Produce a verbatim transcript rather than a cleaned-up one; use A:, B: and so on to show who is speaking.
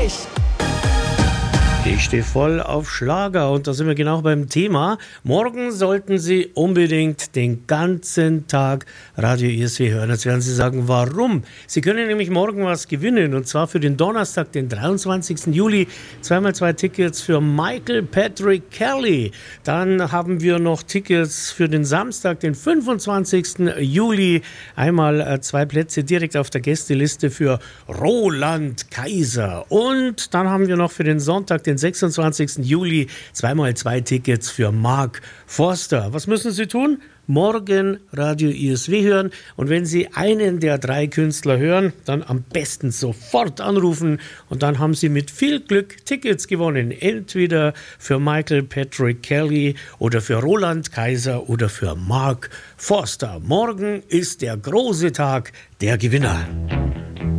A: vierundzwanzig.
B: Ich stehe voll auf Schlager und da sind wir genau beim Thema. Morgen sollten Sie unbedingt den ganzen Tag Radio I S W hören. Jetzt werden Sie sagen, warum? Sie können nämlich morgen was gewinnen und zwar für den Donnerstag, den dreiundzwanzigsten Juli, zweimal zwei Tickets für Michael Patrick Kelly. Dann haben wir noch Tickets für den Samstag, den fünfundzwanzigsten Juli. Einmal äh, zwei Plätze direkt auf der Gästeliste für Roland Kaiser. Und dann haben wir noch für den Sonntag, den sechsundzwanzigsten Juli, zweimal zwei Tickets für Mark Forster. Was müssen Sie tun? Morgen Radio I S W hören und wenn Sie einen der drei Künstler hören, dann am besten sofort anrufen und dann haben Sie mit viel Glück Tickets gewonnen. Entweder für Michael Patrick Kelly oder für Roland Kaiser oder für Mark Forster. Morgen ist der große Tag der Gewinner.